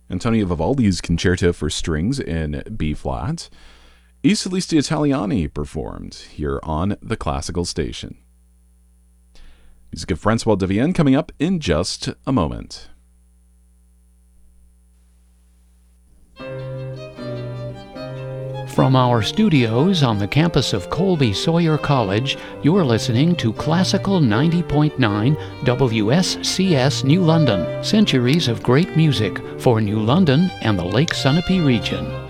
Antonio Vivaldi's Concerto for Strings in B-flat. I Solisti Italiani performed here on the Classical Station. Music of Francois de Vienne coming up in just a moment. From our studios on the campus of Colby Sawyer College, you're listening to Classical 90.9 WSCS New London. Centuries of great music for New London and the Lake Sunapee region.